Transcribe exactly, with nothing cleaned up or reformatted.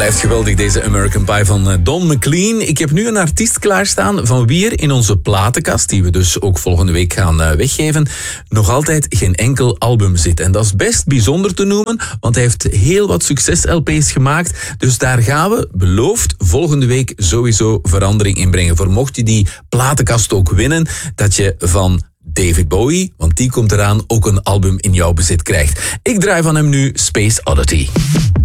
Blijft geweldig, deze American Pie van Don McLean. Ik heb nu een artiest klaarstaan van wie er in onze platenkast, die we dus ook volgende week gaan weggeven, nog altijd geen enkel album zit. En dat is best bijzonder te noemen, want hij heeft heel wat succes-L P's gemaakt. Dus daar gaan we, beloofd, volgende week sowieso verandering in brengen. Voor mocht je die platenkast ook winnen, dat je van David Bowie, want die komt eraan, ook een album in jouw bezit krijgt. Ik draai van hem nu Space Oddity.